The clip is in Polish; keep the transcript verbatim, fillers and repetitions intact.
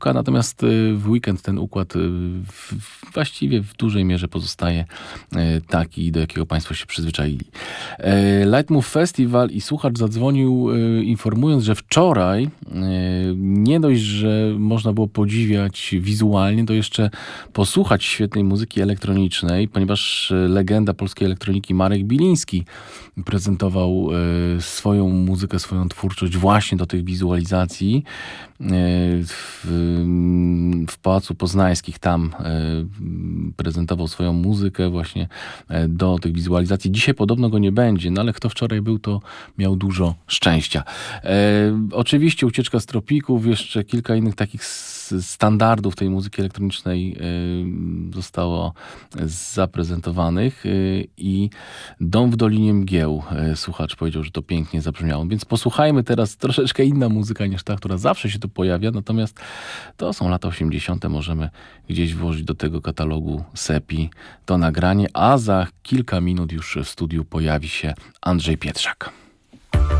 natomiast w weekend ten układ w, właściwie w dużej mierze pozostaje taki, do jakiego Państwo się przyzwyczaili. Lightmove Festival i słuchacz zadzwonił informując, że wczoraj nie dość, że można było podziwiać wizualnie, to jeszcze posłuchać świetnej muzyki elektronicznej, ponieważ legenda polskiej elektroniki Marek Biliński prezentował swoją muzykę, swoją twórczość właśnie do tych wizualizacji w, w Pałacu Poznańskich. Tam prezentował swoją muzykę właśnie do tych wizualizacji. Dzisiaj podobno go nie będzie, no ale kto wczoraj był, to miał dużo szczęścia. E, oczywiście Ucieczka z tropików, jeszcze kilka innych takich standardów tej muzyki elektronicznej y, zostało zaprezentowanych y, i Dom w Dolinie Mgieł. Y, słuchacz powiedział, że to pięknie zabrzmiało. Więc posłuchajmy teraz troszeczkę inna muzyka niż ta, która zawsze się tu pojawia, natomiast to są lata osiemdziesiąte. Możemy gdzieś włożyć do tego katalogu Sepi to nagranie, a za kilka minut już w studiu pojawi się Andrzej Pietrzak.